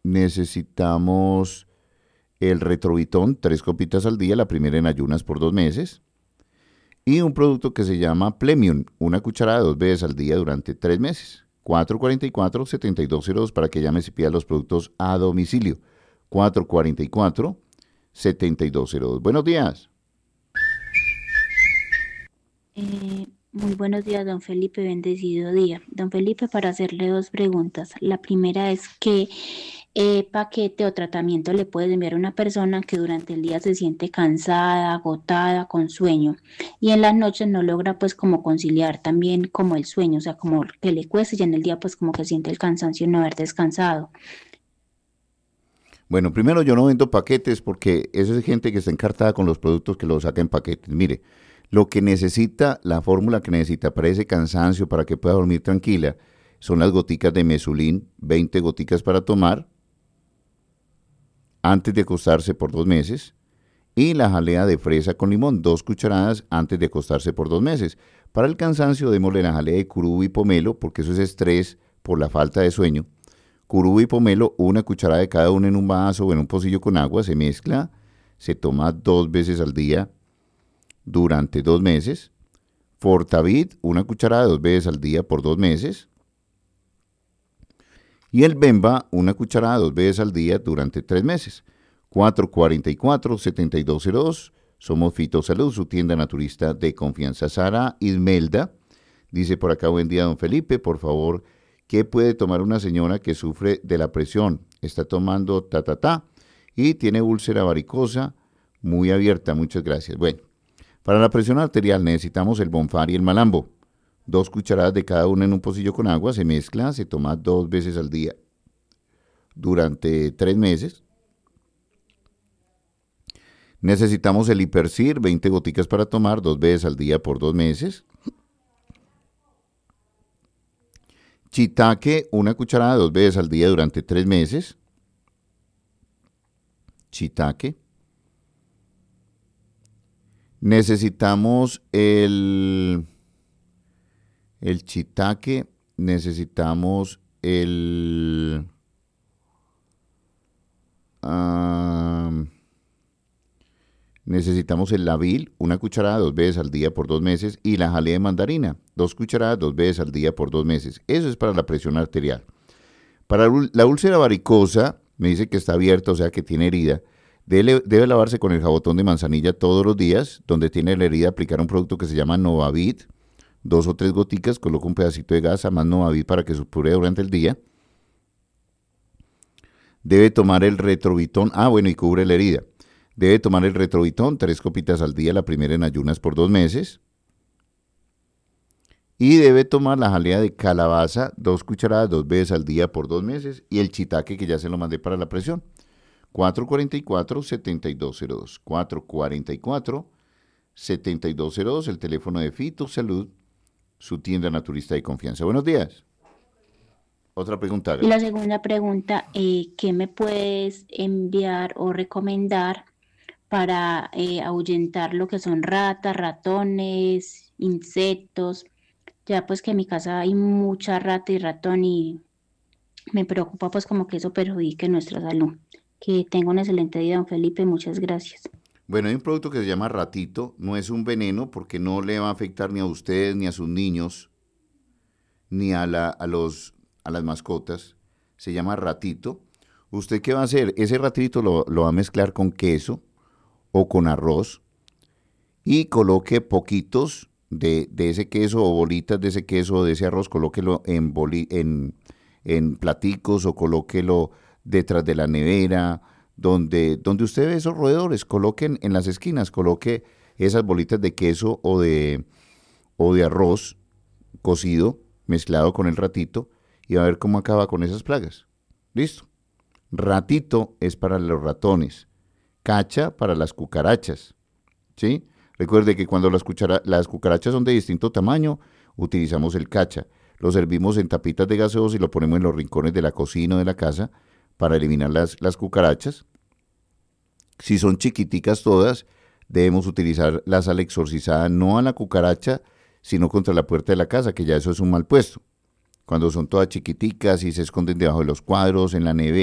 necesitamos el Retrovitón, 3 copitas al día, la primera en ayunas por 2 meses. Y un producto que se llama Plemium, una cucharada 2 veces al día durante 3 meses. 444-7202 para que llames y pidas los productos a domicilio. 444-7202. Buenos días. Muy buenos días, don Felipe, bendecido día. Don Felipe, para hacerle dos preguntas. La primera es ¿qué paquete o tratamiento le puede enviar a una persona que durante el día se siente cansada, agotada, con sueño y en las noches no logra pues como conciliar también como el sueño, o sea, como que le cueste y en el día pues como que siente el cansancio y no haber descansado? Bueno, primero yo no vendo paquetes porque esa es gente que está encartada con los productos que los saca en paquetes. Mire, lo que necesita, la fórmula que necesita para ese cansancio, para que pueda dormir tranquila, son las goticas de Mesulín, 20 goticas para tomar antes de acostarse por 2 meses, y la jalea de fresa con limón, 2 cucharadas antes de acostarse por 2 meses. Para el cansancio, démosle la jalea de curú y pomelo, porque eso es estrés por la falta de sueño. Curú y pomelo, 1 cucharada de cada uno en un vaso o en un pocillo con agua, se mezcla, se toma 2 veces al día durante 2 meses. Fortavid, 1 cucharada 2 veces al día por 2 meses. Y el Bemba, 1 cucharada 2 veces al día durante 3 meses. 444-7202. Somos Fitosalud, su tienda naturista de confianza. Sara Ismelda dice por acá, buen día, don Felipe, por favor, ¿qué puede tomar una señora que sufre de la presión? Está tomando y tiene úlcera varicosa muy abierta, muchas gracias. Bueno, para la presión arterial necesitamos el Bonfar y el Malambo. 2 cucharadas de cada una en un pocillo con agua, se mezcla, se toma 2 veces al día durante 3 meses. Necesitamos el Hipercir, 20 goticas para tomar 2 veces al día por 2 meses. Chitaque, 1 cucharada 2 veces al día durante 3 meses. Chitaque. Necesitamos el chitaque, necesitamos necesitamos el Lavil, 1 cucharada 2 veces al día por 2 meses, y la jalea de mandarina, 2 cucharadas 2 veces al día por 2 meses. Eso es para la presión arterial. Para la úlcera varicosa, me dice que está abierta, o sea que tiene herida. Debe lavarse con el jabotón de manzanilla todos los días. Donde tiene la herida, aplicar un producto que se llama Novavit, 2 o 3 goticas, coloca un pedacito de gasa más Novavit para que supure durante el día. Debe tomar el Retrovitón, bueno, y cubre la herida. Debe tomar el Retrovitón, 3 copitas al día, la primera en ayunas por 2 meses. Y debe tomar la jalea de calabaza, 2 cucharadas 2 veces al día por 2 meses. Y el chitaque, que ya se lo mandé para la presión. 444-7202. 444-7202, el teléfono de Fitosalud, su tienda naturista de confianza. Buenos días. Otra pregunta, Y hágale. la segunda pregunta, ¿qué me puedes enviar o recomendar para ahuyentar lo que son ratas, ratones, insectos? Ya pues que en mi casa hay mucha rata y ratón y me preocupa pues como que eso perjudique nuestra salud. Que tenga un excelente día, don Felipe, muchas gracias. Bueno, hay un producto que se llama Ratito. No es un veneno porque no le va a afectar ni a ustedes, ni a sus niños, ni a las mascotas. Se llama Ratito. ¿Usted qué va a hacer? Ese ratito lo va a mezclar con queso o con arroz y coloque poquitos de ese queso o bolitas de ese queso o de ese arroz, colóquelo en platicos o colóquelo detrás de la nevera, donde usted ve esos roedores, coloquen en las esquinas, coloque esas bolitas de queso o de arroz cocido, mezclado con el ratito, y a ver cómo acaba con esas plagas. ¿Listo? Ratito es para los ratones, cacha para las cucarachas, ¿sí? Recuerde que cuando las cucarachas son de distinto tamaño, utilizamos el cacha. Lo servimos en tapitas de gaseosa y lo ponemos en los rincones de la cocina o de la casa para eliminar las cucarachas. Si son chiquiticas todas, debemos utilizar la sal exorcizada no a la cucaracha, sino contra la puerta de la casa, que ya eso es un mal puesto. Cuando son todas chiquiticas y se esconden debajo de los cuadros, en la nevera,